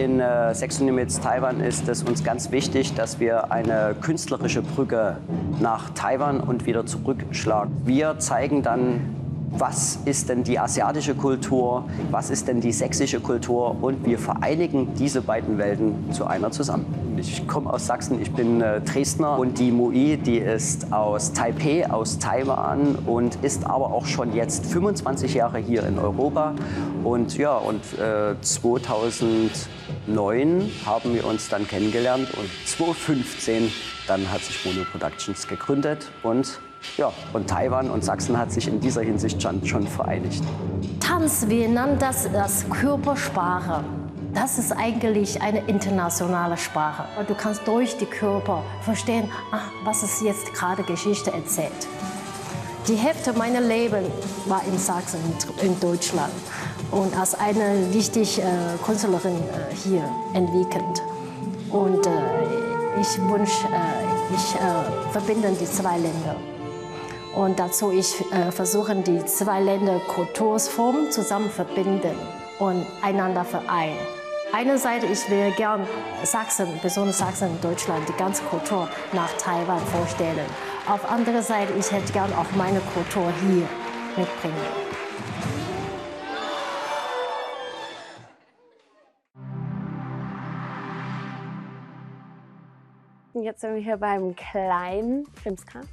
in Sexsony Taiwan ist es uns ganz wichtig, dass wir eine künstlerische Brücke nach Taiwan und wieder zurückschlagen. Wir zeigen dann, was ist denn die asiatische Kultur, was ist denn die sächsische Kultur, und wir vereinigen diese beiden Welten zu einer zusammen. Ich komme aus Sachsen, ich bin Dresdner, und die Mui, die ist aus Taipei, aus Taiwan, und ist aber auch schon jetzt 25 Jahre hier in Europa. Und ja, 2009 haben wir uns dann kennengelernt, und 2015 dann hat sich Mono Productions gegründet, und ja, und Taiwan und Sachsen hat sich in dieser Hinsicht schon vereinigt. Tanz, wir nennen das Körpersprache. Das ist eigentlich eine internationale Sprache. Du kannst durch die Körper verstehen, was ist jetzt gerade Geschichte erzählt. Die Hälfte meines Lebens war in Sachsen, in Deutschland, und als eine wichtige Künstlerin hier entwickelt. Und ich wünsche, ich verbinde die zwei Länder. Und dazu ich versuche, die zwei Länder Kulturformen zusammen verbinden und einander vereinen. Einerseits, ich will gern Sachsen, besonders Sachsen in Deutschland, die ganze Kultur nach Taiwan vorstellen. Auf der anderen Seite, ich hätte gern auch meine Kultur hier mitbringen. Jetzt sind wir hier beim kleinen Krimskrams,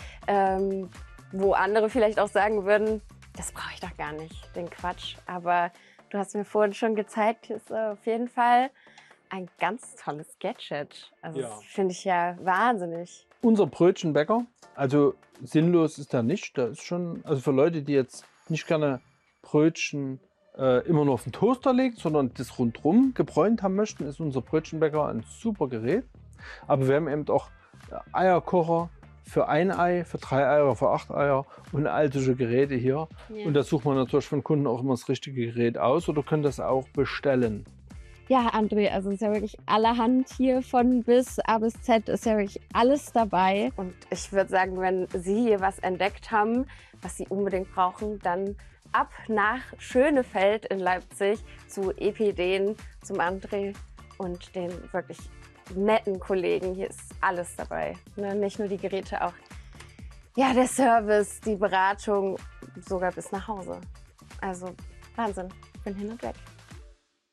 wo andere vielleicht auch sagen würden, das brauche ich doch gar nicht, den Quatsch. Aber du hast mir vorhin schon gezeigt, ist auf jeden Fall ein ganz tolles Gadget. Also das finde ich ja wahnsinnig. Unser Brötchenbäcker, also sinnlos ist der nicht. Da ist schon, also für Leute, die jetzt nicht gerne Brötchen immer nur auf den Toaster legen, sondern das rundherum gebräunt haben möchten, ist unser Brötchenbäcker ein super Gerät. Aber wir haben eben auch Eierkocher für ein Ei, für 3 Eier, für 8 Eier und all solche Geräte hier. Ja. Und da sucht man natürlich von Kunden auch immer das richtige Gerät aus oder können das auch bestellen. Ja, André, also ist ja wirklich allerhand hier von bis A bis Z, ist ja wirklich alles dabei. Und ich würde sagen, wenn Sie hier was entdeckt haben, was Sie unbedingt brauchen, dann ab nach Schönefeld in Leipzig zu Epiden, zum André und den wirklich netten Kollegen. Hier ist alles dabei. Ne? Nicht nur die Geräte, auch ja, der Service, die Beratung, sogar bis nach Hause. Also Wahnsinn, bin hin und weg.